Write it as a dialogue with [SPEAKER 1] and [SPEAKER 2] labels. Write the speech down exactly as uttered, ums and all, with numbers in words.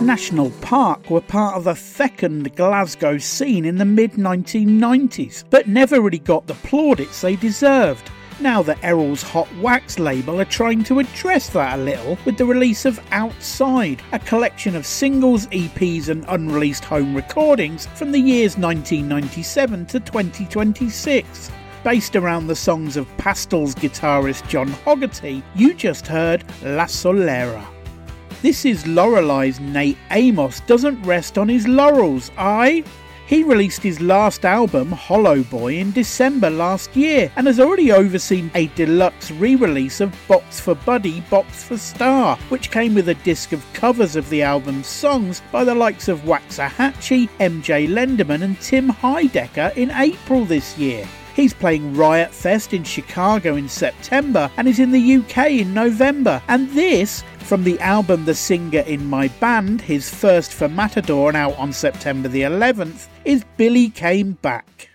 [SPEAKER 1] National Park were part of a fecund Glasgow scene in the mid nineteen nineties, but never really got the plaudits they deserved. Now the Errol's Hot Wax label are trying to address that a little with the release of Outside, a collection of singles, E Ps and unreleased home recordings from the years nineteen ninety-seven to twenty twenty-six. Based around the songs of Pastel's guitarist John Hogarty, you just heard La Solera. This is Lorelei's Nate Amos doesn't rest on his laurels, aye? He released his last album, Hollow Boy, in December last year and has already overseen a deluxe re-release of Box for Buddy, Box for Star, which came with a disc of covers of the album's songs by the likes of Waxahachie, M J Lenderman and Tim Heidecker in April this year. He's playing Riot Fest in Chicago in September and is in the U K in November. And this, from the album The Singer in My Band, his first for Matador and out on September the eleventh, is Billy Came Back.